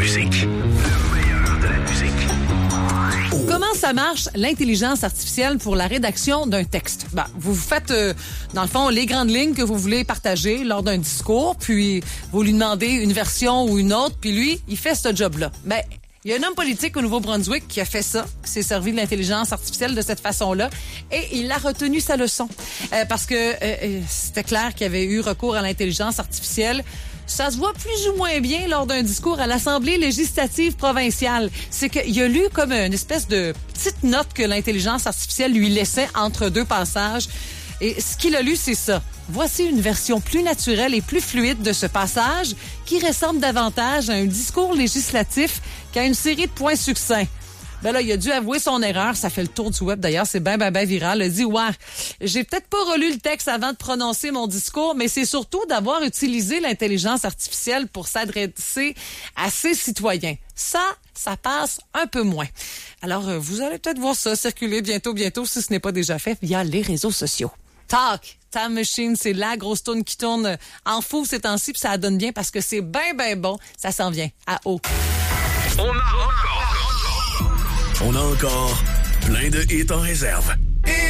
musique. Le meilleur de la musique. Comment ça marche, l'intelligence artificielle pour la rédaction d'un texte? Ben, vous faites, dans le fond, les grandes lignes que vous voulez partager lors d'un discours, puis vous lui demandez une version ou une autre, puis lui, il fait ce job-là. Ben, il y a un homme politique au Nouveau-Brunswick qui a fait ça, qui s'est servi de l'intelligence artificielle de cette façon-là, et il a retenu sa leçon. Parce que c'était clair qu'il y avait eu recours à l'intelligence artificielle. Ça se voit plus ou moins bien lors d'un discours à l'Assemblée législative provinciale. C'est qu'il a lu comme une espèce de petite note que l'intelligence artificielle lui laissait entre deux passages. Et ce qu'il a lu, c'est ça. Voici une version plus naturelle et plus fluide de ce passage qui ressemble davantage à un discours législatif qu'à une série de points succincts. Ben là, il a dû avouer son erreur. Ça fait le tour du web, d'ailleurs. C'est ben viral. Il a dit, ouais, j'ai peut-être pas relu le texte avant de prononcer mon discours, mais c'est surtout d'avoir utilisé l'intelligence artificielle pour s'adresser à ses citoyens. Ça passe un peu moins. Alors, vous allez peut-être voir ça circuler bientôt, si ce n'est pas déjà fait, via les réseaux sociaux. Talk, Time Machine, c'est la grosse tourne qui tourne en fou ces temps-ci, puis ça donne bien parce que c'est ben bon. Ça s'en vient à haut. On a encore plein de hits en réserve.